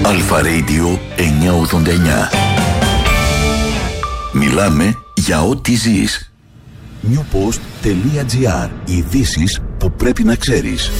Αλφα Radio 989. Μιλάμε για ό,τι ζεις. newpost.gr. Ειδήσεις που πρέπει να ξέρεις.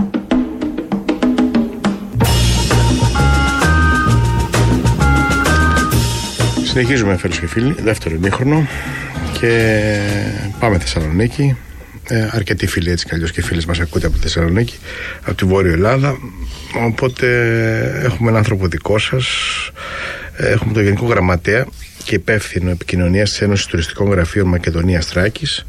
Συνεχίζουμε, φίλους και φίλοι, δεύτερο ημίχρονο και πάμε Θεσσαλονίκη. Αρκετοί φίλοι έτσι κι αλλιώς και φίλες μας ακούτε από τη Θεσσαλονίκη, από τη Βόρεια Ελλάδα. Οπότε έχουμε έναν άνθρωπο δικό σας. Έχουμε τον Γενικό Γραμματέα και υπεύθυνο επικοινωνίας της Ένωσης Τουριστικών Γραφείων Μακεδονίας Θράκης,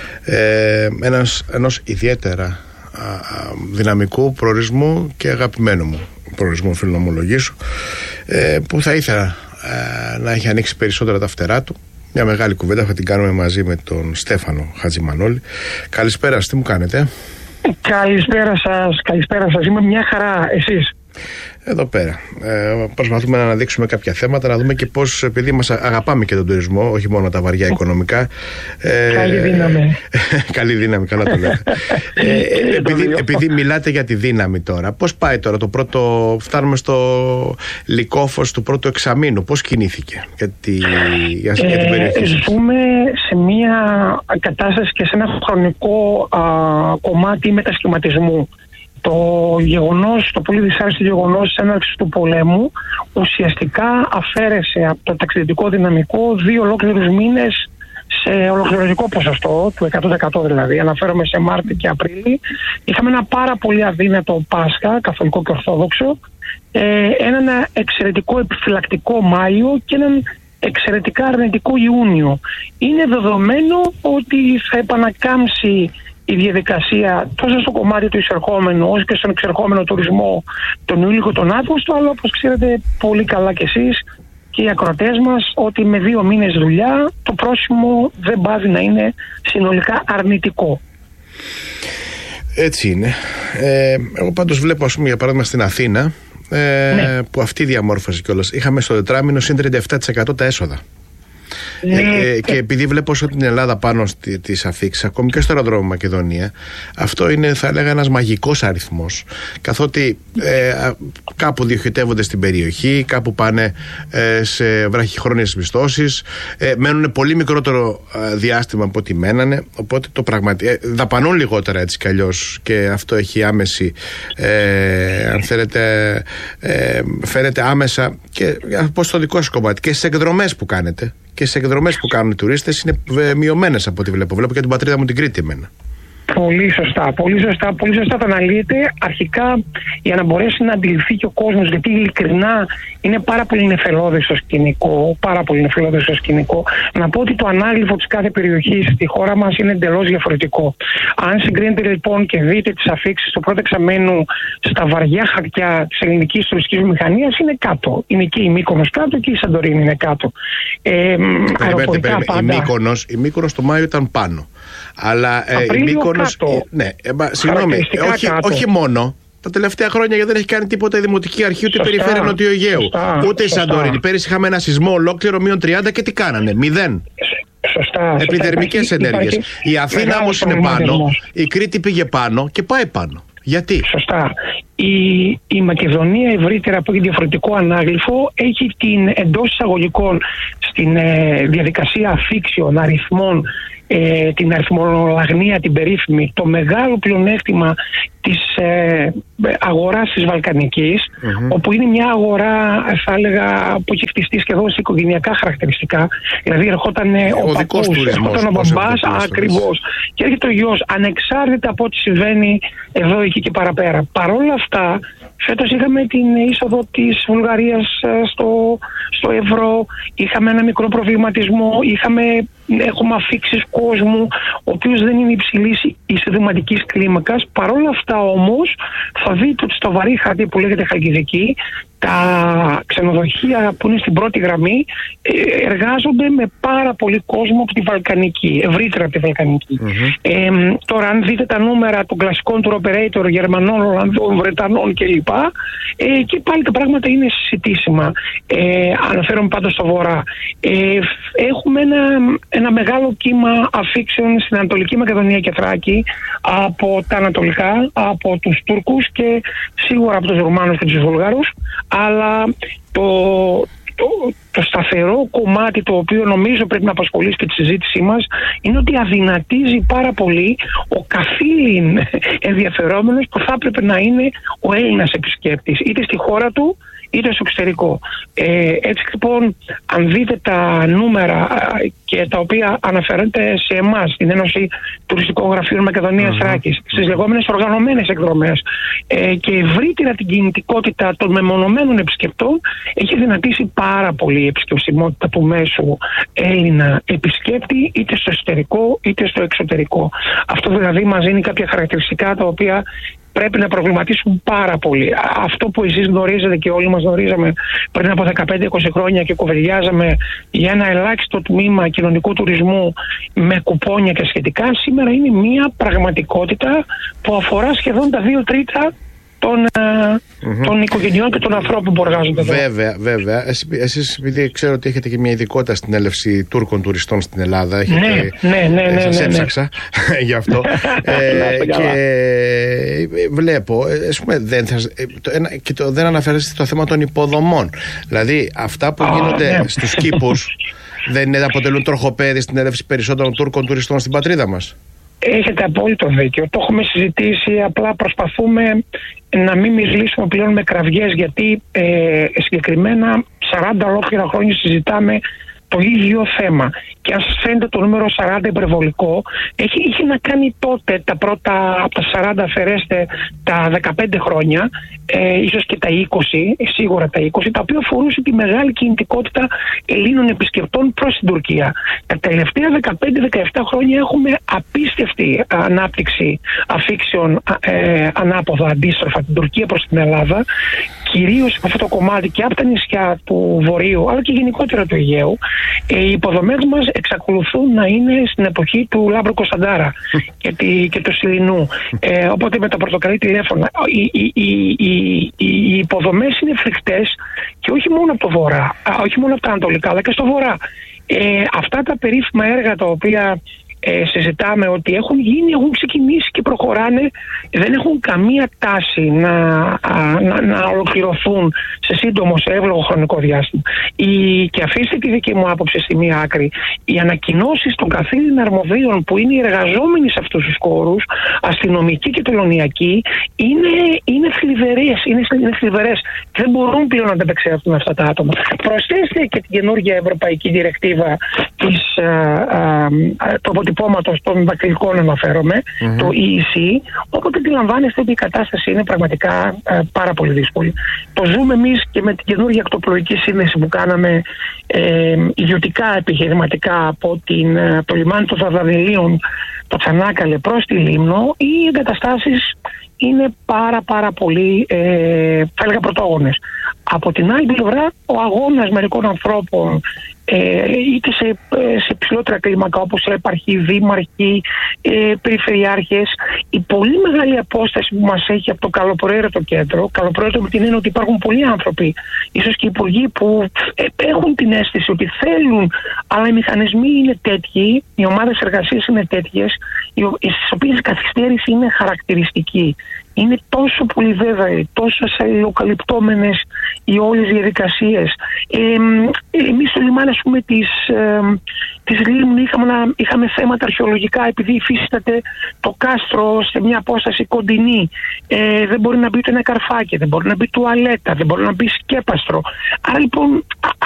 ενός ιδιαίτερα δυναμικού προορισμού και αγαπημένου μου προορισμού, οφείλω να ομολογήσω, που θα ήθελα να έχει ανοίξει περισσότερα τα φτερά του. Μια μεγάλη κουβέντα θα την κάνουμε μαζί με τον Στέφανο Χατζημανόλη. Καλησπέρα σας, τι μου κάνετε? Καλησπέρα σας, είμαι μια χαρά, εσείς? Εδώ πέρα. Προσπαθούμε να αναδείξουμε κάποια θέματα, να δούμε και πώς, επειδή μας αγαπάμε και τον τουρισμό, όχι μόνο τα βαριά οικονομικά. Καλή δύναμη. Καλή δύναμη, καλά το λέτε. επειδή μιλάτε για τη δύναμη τώρα, πώς πάει τώρα το πρώτο, φτάνουμε στο λυκόφως του πρώτου εξαμήνου, πώς κινήθηκε για την περιοχή σας? Ζούμε σε μια κατάσταση και σε ένα χρονικό κομμάτι μετασχηματισμού. Το πολύ δυσάρεστο γεγονός της έναρξης του πολέμου ουσιαστικά αφαίρεσε από το ταξιδιωτικό δυναμικό 2 ολόκληρους μήνες σε ολοκληρωτικό ποσοστό, του 100% δηλαδή. Αναφέρομαι σε Μάρτιο και Απρίλη. Είχαμε ένα πάρα πολύ αδύνατο Πάσχα, καθολικό και ορθόδοξο, έναν εξαιρετικό επιφυλακτικό Μάιο και έναν εξαιρετικά αρνητικό Ιούνιο. Είναι δεδομένο ότι θα επανακάμψει η διαδικασία τόσο στο κομμάτι του εισερχόμενου όσο και στον εξερχόμενο τουρισμό τον Ιούλιο και τον Αύγουστο, αλλά όπως ξέρετε πολύ καλά κι εσείς και οι ακροατές μας, ότι με 2 μήνες δουλειά το πρόσημο δεν πάβει να είναι συνολικά αρνητικό. Έτσι είναι. Εγώ πάντως βλέπω, ας πούμε, για παράδειγμα στην Αθήνα, που αυτή διαμόρφωσε κιόλας. Είχαμε στο τετράμινο συν 37% τα έσοδα. Και επειδή βλέπω όσο την Ελλάδα πάνω στις αφίξεις, ακόμη και στο αεροδρόμιο Μακεδονία, αυτό είναι, θα έλεγα, ένας μαγικός αριθμός. Καθότι κάπου διοχετεύονται στην περιοχή, κάπου πάνε σε βραχυχρόνιες μισθώσεις, μένουν πολύ μικρότερο διάστημα από ό,τι μένανε. Οπότε το δαπανούν λιγότερα έτσι κι αλλιώς, και αυτό έχει άμεση, αν θέλετε, φέρεται άμεσα και από στο δικό σας κομμάτι και στις εκδρομές που κάνετε. Και σε εκδρομές που κάνουν οι τουρίστες είναι μειωμένες από ό,τι βλέπω. Βλέπω και την πατρίδα μου την Κρήτη εμένα. Πολύ σωστά το αναλύετε. Αρχικά, για να μπορέσει να αντιληφθεί και ο κόσμος, γιατί ειλικρινά είναι πάρα πολύ νεφελώδες το σκηνικό, να πω ότι το ανάγλυφο της κάθε περιοχής στη χώρα μας είναι εντελώς διαφορετικό. Αν συγκρίνετε λοιπόν και δείτε τις αφίξεις του πρώτου εξαμένου στα βαριά χαρτιά της ελληνικής τουριστικής βιομηχανίας, είναι κάτω. Είναι και η Μύκονος κάτω και η Σαντορίνη είναι κάτω. Η Μύκονος το Μάιο ήταν πάνω. Αλλά η Μύκονος, συγγνώμη, όχι μόνο. Τα τελευταία χρόνια, γιατί δεν έχει κάνει τίποτα η Δημοτική Αρχή, ούτε η Περιφέρεια Νοτιού Αιγαίου, ούτε η Σαντορίνη. Πέρυσι είχαμε ένα σεισμό ολόκληρο -30 και τι κάνανε? 0. Επιδερμικές ενέργειες. Η Αθήνα όμως είναι πάνω, η Κρήτη πήγε πάνω και πάει πάνω. Γιατί? Σωστά. Η Μακεδονία ευρύτερα, που έχει διαφορετικό ανάγλυφο, έχει την εντός εισαγωγικών στην διαδικασία αφίξεων αριθμών, την αριθμολαγνία την περίφημη, το μεγάλο πλεονέκτημα της αγοράς της Βαλκανικής, όπου είναι μια αγορά, θα έλεγα, που έχει χτιστεί σχεδόν σε οικογενειακά χαρακτηριστικά. Δηλαδή ερχόταν ο παππούς, ερχόταν ο μπαμπάς, ακριβώς, και έρχεται ο γιος, ανεξάρτητα από ό,τι συμβαίνει εδώ, εκεί και παραπέρα. Παρ' όλα αυτά, φέτος είχαμε την είσοδο της Βουλγαρίας στο ευρώ, είχαμε ένα μικρό προβληματισμό, έχουμε αφίξεις κόσμου, ο οποίος δεν είναι υψηλής εισοδηματικής κλίμακας. Παρ' όλα αυτά όμως θα δείτε ότι στο βαρύ χαρτί που λέγεται Χαλκιδική, τα ξενοδοχεία που είναι στην πρώτη γραμμή εργάζονται με πάρα πολύ κόσμο από τη Βαλκανική, ευρύτερα από τη Βαλκανική. Τώρα αν δείτε τα νούμερα των κλασικών tour operator, Γερμανών, Ολλανδών, Βρετανών κλπ, και πάλι τα πράγματα είναι συζητήσιμα. Αναφέρομαι πάντως στο βορρά. Έχουμε ένα μεγάλο κύμα αφήξεων στην Ανατολική Μακεδονία και Θράκη από τα ανατολικά, από τους Τούρκους και σίγουρα από τους Ρουμάνους και τους Βουλγάρους, αλλά το σταθερό κομμάτι το οποίο νομίζω πρέπει να απασχολήσει και τη συζήτησή μας είναι ότι αδυνατίζει πάρα πολύ ο καθήλυν ενδιαφερόμενος που θα έπρεπε να είναι ο Έλληνας επισκέπτης, είτε στη χώρα του είτε στο εξωτερικό. Έτσι λοιπόν, αν δείτε τα νούμερα και τα οποία αναφέρονται σε εμάς, την Ένωση Τουριστικών Γραφείων Μακεδονίας Θράκης, στις λεγόμενες οργανωμένες εκδρομές και ευρύτερα την κινητικότητα των μεμονωμένων επισκεπτών, έχει δυνατήσει πάρα πολύ η επισκεψιμότητα του μέσου Έλληνα επισκέπτη, είτε στο εσωτερικό είτε στο εξωτερικό. Αυτό δηλαδή μας δίνει κάποια χαρακτηριστικά τα οποία πρέπει να προβληματίσουν πάρα πολύ. Αυτό που εσείς γνωρίζετε και όλοι μας γνωρίζαμε πριν από 15-20 χρόνια και κουβεντιάζαμε για ένα ελάχιστο τμήμα κοινωνικού τουρισμού με κουπόνια και σχετικά, σήμερα είναι μια πραγματικότητα που αφορά σχεδόν τα 2 τρίτα των οικογενειών και των ανθρώπων που εργάζονται εδώ. Βέβαια. Εσείς, επειδή ξέρω ότι έχετε και μια ειδικότητα στην έλευση Τούρκων τουριστών στην Ελλάδα, σας έψαξα γι' αυτό. Και βλέπω, δεν αναφέρεστε στο θέμα των υποδομών. Δηλαδή, αυτά που γίνονται στους κήπους δεν αποτελούν τροχοπέδι στην έλευση περισσότερων Τούρκων τουριστών στην πατρίδα μας? Έχετε απόλυτο δίκιο. Το έχουμε συζητήσει. Απλά προσπαθούμε να μην μυρλήσουμε πλέον με κραυγές, γιατί συγκεκριμένα 40 ολόκληρα χρόνια συζητάμε το ίδιο θέμα. Και αν σας φαίνεται το νούμερο 40 υπερβολικό, είχε να κάνει τότε τα πρώτα από τα 40, αφαιρέστε τα 15 χρόνια, ίσως και τα 20, σίγουρα τα 20, τα οποία αφορούσε τη μεγάλη κινητικότητα Ελλήνων επισκεπτών προς την Τουρκία. Τα τελευταία 15-17 χρόνια έχουμε απίστευτη ανάπτυξη αφήξεων ανάποδα, αντίστροφα, την Τουρκία προς την Ελλάδα, κυρίως από αυτό το κομμάτι και από τα νησιά του Βορείου, αλλά και γενικότερα του Αιγαίου. Οι υποδομές μας εξακολουθούν να είναι στην εποχή του Λάμπρου Κωνσταντάρα και του Σιλινού. Οπότε με τα πορτοκαλί τηλέφωνα. Οι υποδομές είναι φρικτές και όχι μόνο από το βορρά, όχι μόνο από τα ανατολικά, αλλά και στο βορρά. Αυτά τα περίφημα έργα τα οποία συζητάμε ότι έχουν γίνει, έχουν ξεκινήσει και προχωράνε, δεν έχουν καμία τάση να ολοκληρωθούν σε σύντομο, σε εύλογο χρονικό διάστημα. Και αφήστε τη δική μου άποψη στη μία άκρη, οι ανακοινώσεις των καθήλυν αρμοδίων που είναι οι εργαζόμενοι σε αυτούς τους χώρους, αστυνομικοί και τελωνιακοί, είναι θλιβερές. Δεν μπορούν πλέον να ανταπεξέλθουν αυτά τα άτομα. Προσθέστε και την καινούργια ευρωπαϊκή διρεκτίβα του αποτυπώματος των δακτυλικών, αναφέρομαι, το EEC, οπότε αντιλαμβάνεστε ότι η κατάσταση είναι πραγματικά πάρα πολύ δύσκολη. Το ζούμε εμείς και με την καινούργια ακτοπλοϊκή σύνδεση που κάναμε ιδιωτικά επιχειρηματικά από το λιμάνι των Δαδανηλίων, το Τσανάκαλε προς τη Λίμνο. Οι εγκαταστάσεις είναι πάρα πολύ, θα έλεγα, πρωτόγονες. Από την άλλη πλευρά, ο αγώνας μερικών ανθρώπων, είτε σε ψηλότερα κλίμακα όπως έπαρχοι, δήμαρχοι, περιφερειάρχες, η πολύ μεγάλη απόσταση που μας έχει από το καλοπροαίρετο κέντρο, καλοπροαίρετο με την έννοια ότι υπάρχουν πολλοί άνθρωποι, ίσως και υπουργοί, που έχουν την αίσθηση ότι θέλουν, αλλά οι μηχανισμοί είναι τέτοιοι, οι ομάδες εργασίας είναι τέτοιες, στις οποίες η καθυστέρηση είναι χαρακτηριστική. Είναι τόσο πολύ βέβαιοι, τόσο αλληλοκαλυπτόμενες οι όλες οι διαδικασίες. Εμείς στο λιμάνι, ας πούμε, της Λίμνου είχαμε θέματα αρχαιολογικά, επειδή υφίσταται το κάστρο σε μια απόσταση κοντινή. Δεν μπορεί να μπει ούτε ένα καρφάκι, δεν μπορεί να μπει τουαλέτα, δεν μπορεί να μπει σκέπαστρο. Άρα λοιπόν